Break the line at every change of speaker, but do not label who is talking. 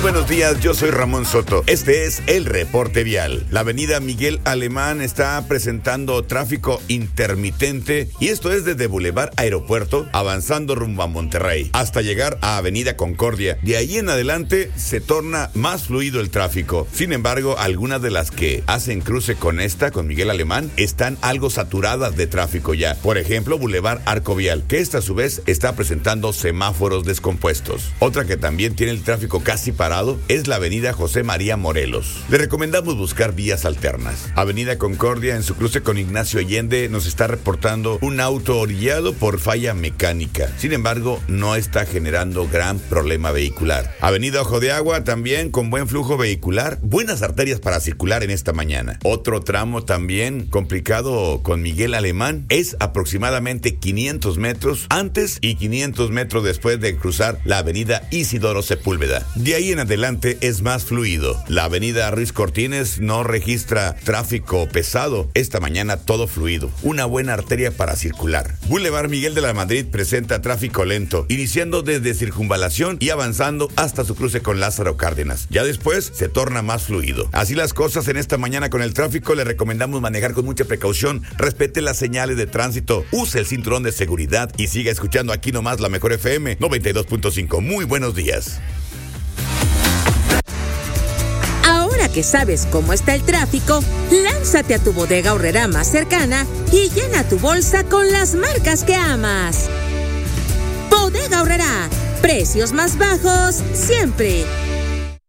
buenos días, yo soy Ramón Soto. Este es el reporte vial. La avenida Miguel Alemán está presentando tráfico intermitente y esto es desde Boulevard Aeropuerto, avanzando rumbo a Monterrey, hasta llegar a Avenida Concordia. De ahí en adelante se torna más fluido el tráfico. Sin embargo, algunas de las que hacen cruce con Miguel Alemán, están algo saturadas de tráfico ya. Por ejemplo, Boulevard Arco Vial, que esta a su vez está presentando semáforos descompuestos. Otra que también tiene el tráfico casi parado es la avenida José María Morelos. Le recomendamos buscar vías alternas. Avenida Concordia, en su cruce con Ignacio Allende, nos está reportando un auto orillado por falla mecánica. Sin embargo, no está generando gran problema vehicular. Avenida Ojo de Agua, también con buen flujo vehicular, buenas arterias para circular en esta mañana. Otro tramo también complicado con Miguel Alemán es aproximadamente 500 metros antes y 500 metros después de cruzar la avenida Isidoro Sepúlveda. De ahí en adelante es más fluido. La avenida Ruiz Cortines no registra tráfico pesado. Esta mañana todo fluido. Una buena arteria para circular. Boulevard Miguel de la Madrid presenta tráfico lento, iniciando desde Circunvalación y avanzando hasta su cruce con Lázaro Cárdenas. Ya después se torna más fluido. Así las cosas en esta mañana con el tráfico. Le recomendamos manejar con mucha precaución, respete las señales de tránsito, use el cinturón de seguridad y siga escuchando aquí nomás la Mejor FM 92.5. Muy buenos días.
Ahora que sabes cómo está el tráfico, lánzate a tu bodega horrera más cercana y llena tu bolsa con las marcas que amas. Bodega Horrera, precios más bajos siempre.